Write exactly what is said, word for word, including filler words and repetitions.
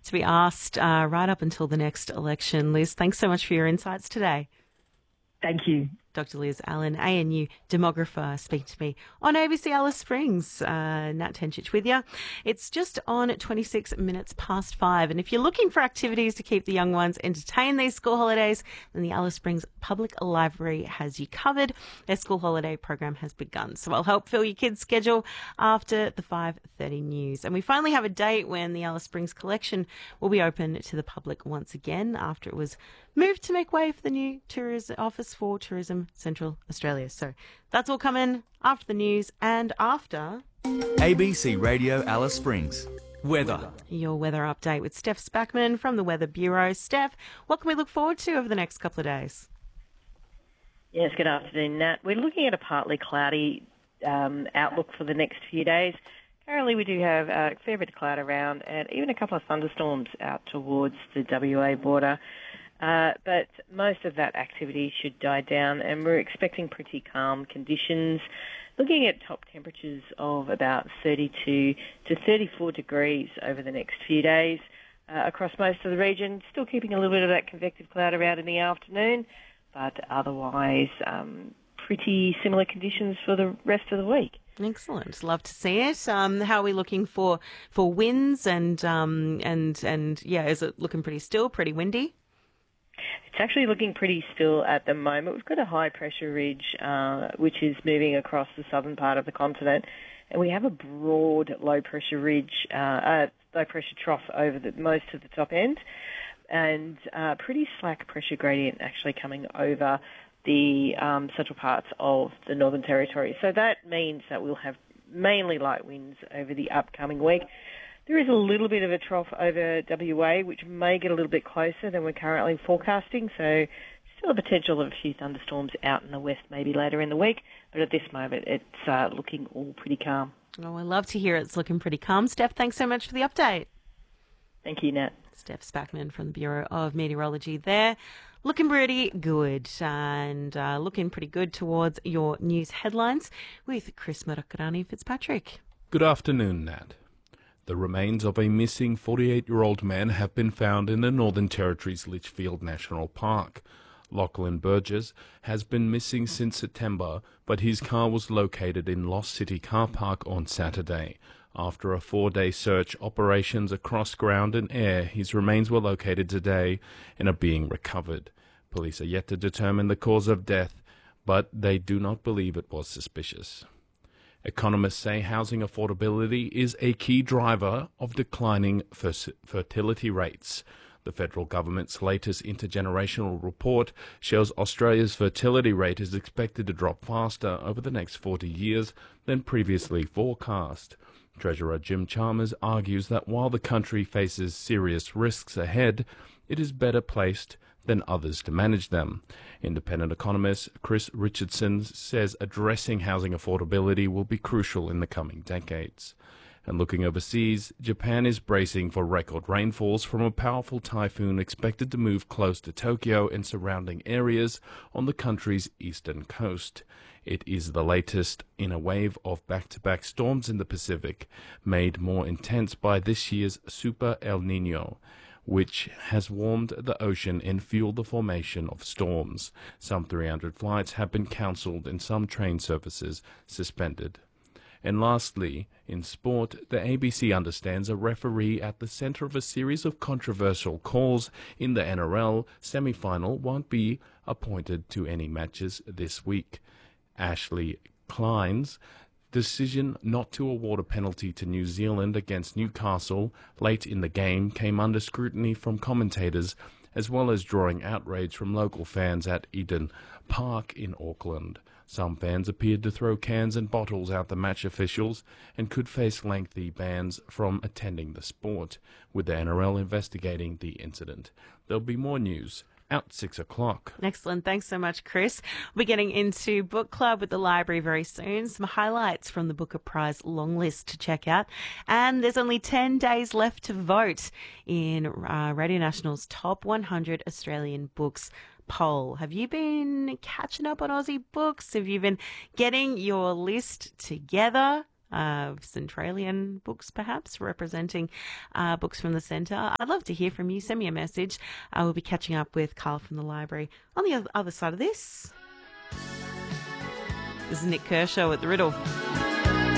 to be asked uh, right up until the next election. Liz, thanks so much for your insights today. Thank you. Doctor Liz Allen, A N U demographer, speaking to me on A B C Alice Springs. Uh, Nat Tenchich with you. It's just on twenty-six minutes past five. And if you're looking for activities to keep the young ones entertained these school holidays, then the Alice Springs Public Library has you covered. Their school holiday program has begun. So I'll help fill your kids' schedule after the five thirty news. And we finally have a date when the Alice Springs collection will be open to the public once again after it was moved to make way for the new tourism Office for Tourism Central Australia. So that's all coming after the news and after A B C Radio Alice Springs. Weather. Your weather update with Steph Spackman from the Weather Bureau. Steph, what can we look forward to over the next couple of days? Yes, good afternoon, Nat. We're looking at a partly cloudy um, outlook for the next few days. Currently, we do have a fair bit of cloud around and even a couple of thunderstorms out towards the W A border. Uh, but most of that activity should die down, and we're expecting pretty calm conditions. Looking at top temperatures of about thirty-two to thirty-four degrees over the next few days uh, across most of the region, still keeping a little bit of that convective cloud around in the afternoon, but otherwise um, pretty similar conditions for the rest of the week. Excellent. Love to see it. Um, how are we looking for, for winds and, um, and, and, yeah, is it looking pretty still, pretty windy? It's actually looking pretty still at the moment. We've got a high-pressure ridge uh, which is moving across the southern part of the continent, and we have a broad low-pressure ridge, uh, uh, low-pressure trough over the, most of the top end, and uh, pretty slack pressure gradient actually coming over the um, central parts of the Northern Territory. So that means that we'll have mainly light winds over the upcoming week. There is a little bit of a trough over W A, which may get a little bit closer than we're currently forecasting, so still a potential of a few thunderstorms out in the west maybe later in the week, but at this moment it's uh, looking all pretty calm. Oh, I love to hear it's looking pretty calm. Steph, thanks so much for the update. Thank you, Nat. Steph Spackman from the Bureau of Meteorology there. Looking pretty good and uh, looking pretty good towards your news headlines with Chris Murakarani Fitzpatrick. Good afternoon, Nat. The remains of a missing forty-eight-year-old man have been found in the Northern Territory's Litchfield National Park. Lachlan Burgess has been missing since September, but his car was located in Lost City Car Park on Saturday. After a four-day search operations across ground and air, his remains were located today and are being recovered. Police are yet to determine the cause of death, but they do not believe it was suspicious. Economists say housing affordability is a key driver of declining fertility rates. The federal government's latest intergenerational report shows Australia's fertility rate is expected to drop faster over the next forty years than previously forecast. Treasurer Jim Chalmers argues that while the country faces serious risks ahead, it is better placed than others to manage them. Independent economist Chris Richardson says addressing housing affordability will be crucial in the coming decades. And looking overseas, Japan is bracing for record rainfalls from a powerful typhoon expected to move close to Tokyo and surrounding areas on the country's eastern coast. It is the latest in a wave of back-to-back storms in the Pacific, made more intense by this year's Super El Niño, which has warmed the ocean and fueled the formation of storms. Some three hundred flights have been cancelled and some train services suspended. And lastly, in sport, the A B C understands a referee at the centre of a series of controversial calls in the N R L semi-final won't be appointed to any matches this week. Ashley Klein's decision not to award a penalty to New Zealand against Newcastle late in the game came under scrutiny from commentators, as well as drawing outrage from local fans at Eden Park in Auckland. Some fans appeared to throw cans and bottles at the match officials and could face lengthy bans from attending the sport, with the N R L investigating the incident. There'll be more news out six o'clock. Excellent. Thanks so much, Chris. We're getting into book club with the library very soon. Some highlights from the Booker Prize long list to check out. And there's only ten days left to vote in uh, Radio National's top one hundred Australian books poll. Have you been catching up on Aussie books? Have you been getting your list together? uh, Centralian books, perhaps, representing uh, books from the centre. I'd love to hear from you. Send me a message. I will be catching up with Carl from the library on the other side of this. This is Nick Kershaw at The Riddle.